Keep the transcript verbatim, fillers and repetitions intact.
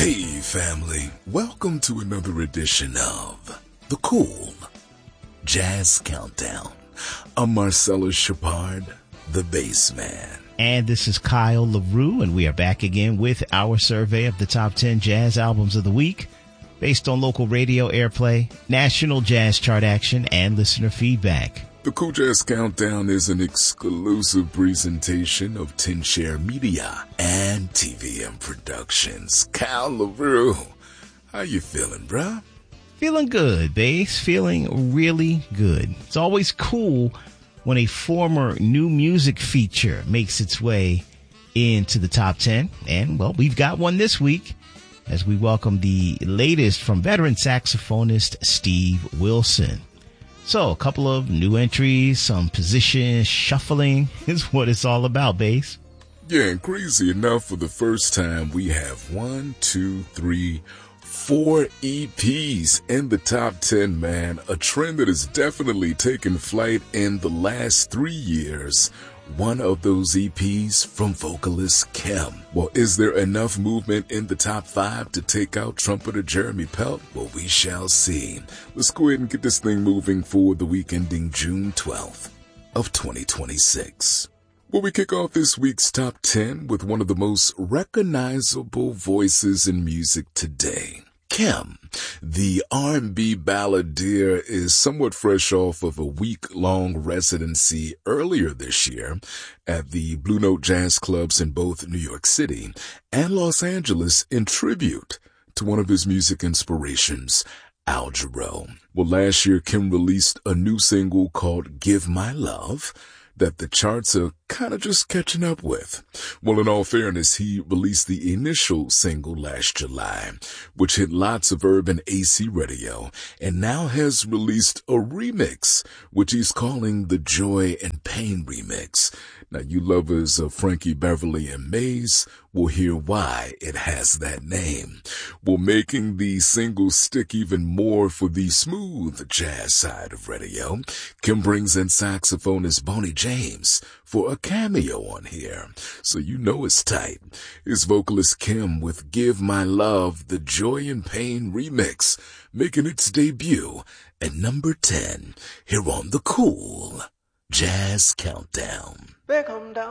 Hey family, welcome to another edition of The Cool Jazz Countdown. I'm Marcellus Shepard, the bass man. And this is Kyle LaRue, and we are back again with our survey of the top ten jazz albums of the week based on local radio airplay, national jazz chart action, and listener feedback. The Cool Jazz Countdown is an exclusive presentation of ten share Media and T V M Productions. Kyle LaRue, how you feeling, bruh? Feeling good, bass. Feeling really good. It's always cool when a former new music feature makes its way into the top ten. And, well, we've got one this week as we welcome the latest from veteran saxophonist Steve Wilson. So a couple of new entries, some position shuffling is what it's all about, bass. Yeah, and crazy enough, for the first time, we have one, two, three, four E Ps in the top ten, man. A trend that has definitely taken flight in the last three years. One of those E Ps from vocalist Kim. Well, is there enough movement in the top five to take out trumpeter Jeremy Pelt? Well, we shall see. Let's go ahead and get this thing moving for the week ending June twelfth of twenty twenty-six. Well, we kick off this week's top ten with one of the most recognizable voices in music today. Kim, the R and B balladeer, is somewhat fresh off of a week-long residency earlier this year at the Blue Note Jazz Clubs in both New York City and Los Angeles in tribute to one of his music inspirations, Al Jarreau. Well, last year, Kim released a new single called Give My Love that the charts are kind of just catching up with. Well, in all fairness, he released the initial single last July, which hit lots of urban A C radio, and now has released a remix, which he's calling the Joy and Pain remix. Now, you lovers of Frankie Beverly and Maze will hear why it has that name. Well, making the single stick even more for the smooth jazz side of radio, Kim brings in saxophonist Bonnie James for a cameo on here, so you know it's tight. It's vocalist Kim with Give My Love, the Joy and Pain remix, making its debut at number ten here on the Cool Jazz Countdown. Come down.